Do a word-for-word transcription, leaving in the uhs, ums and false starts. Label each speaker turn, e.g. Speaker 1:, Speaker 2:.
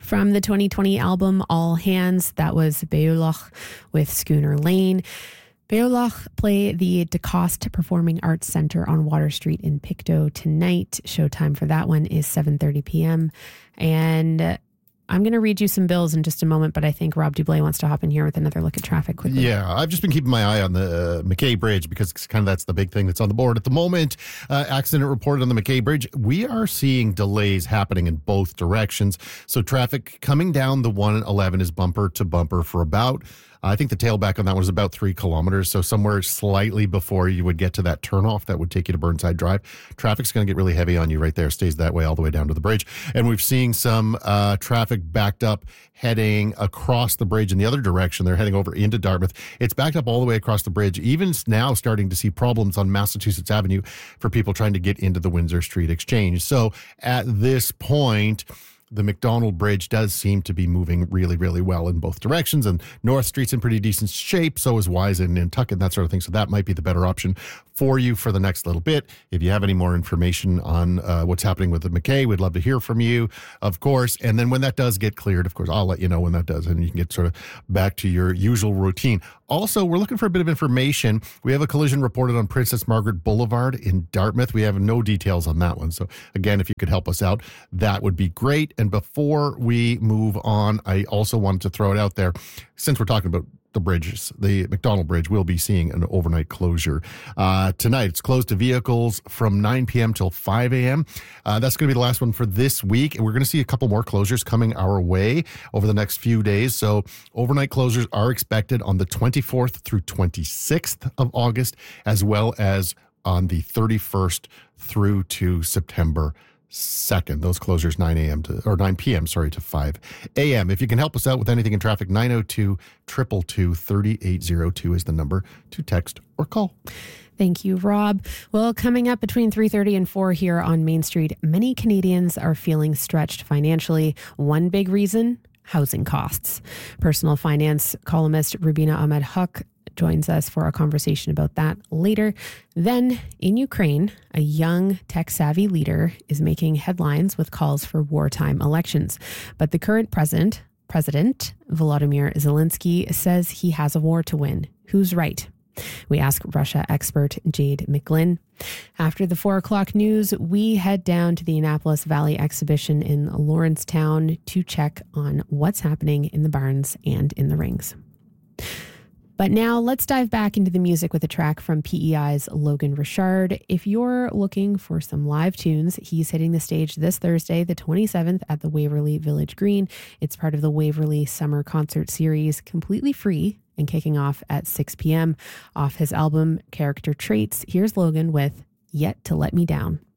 Speaker 1: From the twenty twenty album All Hands, that was Beowulf with Schooner Lane. Beowulf play the DeCoste Performing Arts Center on Water Street in Pictou tonight. Showtime for that one is seven thirty p.m. And I'm going to read you some bills in just a moment, but I think Rob Dublé wants to hop in here with another look at traffic quickly.
Speaker 2: Yeah, I've just been keeping my eye on the uh, McKay Bridge because kind of that's the big thing that's on the board at the moment. Uh, accident reported on the McKay Bridge. We are seeing delays happening in both directions. So traffic coming down the one eleven is bumper to bumper for about, I think the tailback on that was about three kilometers. So somewhere slightly before you would get to that turnoff that would take you to Burnside Drive. Traffic's going to get really heavy on you right there. Stays that way all the way down to the bridge. And we've seen some uh, traffic backed up heading across the bridge in the other direction. They're heading over into Dartmouth. It's backed up all the way across the bridge. Even now starting to see problems on Massachusetts Avenue for people trying to get into the Windsor Street Exchange. So at this point, the McDonald Bridge does seem to be moving really, really well in both directions. And North Street's in pretty decent shape. So is Wise and Nantucket, that sort of thing. So that might be the better option for you for the next little bit. If you have any more information on uh, what's happening with the McKay, we'd love to hear from you, of course. And then when that does get cleared, of course, I'll let you know when that does. And you can get sort of back to your usual routine. Also, we're looking for a bit of information. We have a collision reported on Princess Margaret Boulevard in Dartmouth. We have no details on that one. So again, if you could help us out, that would be great. And before we move on, I also wanted to throw it out there, since we're talking about the bridges, the McDonald Bridge will be seeing an overnight closure uh, tonight. It's closed to vehicles from nine p.m. till five a.m. Uh, that's going to be the last one for this week. And we're going to see a couple more closures coming our way over the next few days. So overnight closures are expected on the twenty-fourth through twenty-sixth of August, as well as on the thirty-first through to September second. Those closures nine a.m. to or nine p.m. sorry to five a.m. If you can help us out with anything in traffic, nine oh two, two two two, three eight oh two is the number to text or call.
Speaker 1: Thank you, Rob. Well, coming up between three thirty and four here on Main Street, many Canadians are feeling stretched financially. One big reason, housing costs. Personal finance columnist Rubina Ahmed Huq joins us for a conversation about that later. Then, in Ukraine, a young tech-savvy leader is making headlines with calls for wartime elections. But the current president, President Volodymyr Zelensky, says he has a war to win. Who's right? We ask Russia expert Jade McGlynn. After the four o'clock news, we head down to the Annapolis Valley exhibition in Lawrencetown to check on what's happening in the barns and in the rings. But now let's dive back into the music with a track from P E I's Logan Richard. If you're looking for some live tunes, he's hitting the stage this Thursday, the twenty-seventh at the Waverly Village Green. It's part of the Waverly Summer Concert Series, completely free and kicking off at six p.m. Off his album Character Traits, here's Logan with Yet to Let Me Down.